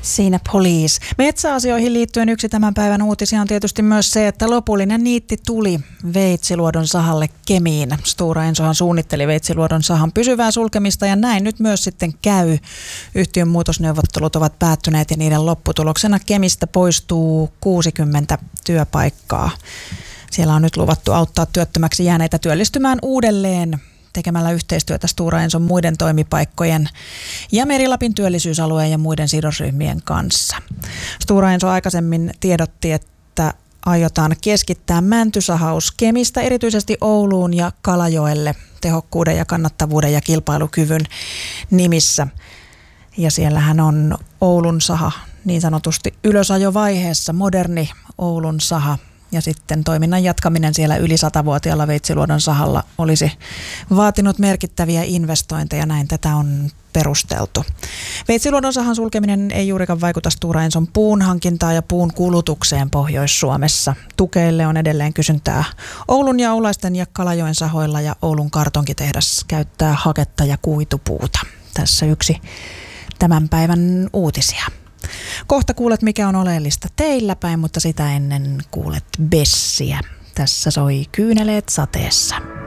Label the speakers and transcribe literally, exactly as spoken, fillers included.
Speaker 1: Siinä Police. Metsäasioihin liittyen yksi tämän päivän uutisia on tietysti myös se, että lopullinen niitti tuli Veitsiluodon sahalle Kemiin. Stora Ensohan suunnitteli Veitsiluodon sahan pysyvää sulkemista ja näin nyt myös sitten käy. Yhtiön muutosneuvottelut ovat päättyneet ja niiden lopputuloksena Kemistä poistuu kuusikymmentä työpaikkaa. Siellä on nyt luvattu auttaa työttömäksi jääneitä työllistymään uudelleen tekemällä yhteistyötä Stora Enson muiden toimipaikkojen ja Meri-Lapin työllisyysalueen ja muiden sidosryhmien kanssa. Stora Enso aikaisemmin tiedotti, että aiotaan keskittää mäntysahaus Kemistä erityisesti Ouluun ja Kalajoelle tehokkuuden ja kannattavuuden ja kilpailukyvyn nimissä. Ja siellähän on Oulun saha niin sanotusti ylösajovaiheessa, moderni Oulun saha. Ja sitten toiminnan jatkaminen siellä yli satavuotiaalla Veitsiluodon sahalla olisi vaatinut merkittäviä investointeja, näin tätä on perusteltu. Veitsiluodon sahan sulkeminen ei juurikaan vaikuta Stora Enson puun hankintaan ja puun kulutukseen Pohjois-Suomessa. Tukeille on edelleen kysyntää Oulun ja Oulaisten ja Kalajoen sahoilla ja Oulun kartonkitehdas käyttää haketta ja kuitupuuta. Tässä yksi tämän päivän uutisia. Kohta kuulet, mikä on oleellista teillä päin, mutta sitä ennen kuulet Bessiä. Tässä soi Kyyneleet sateessa.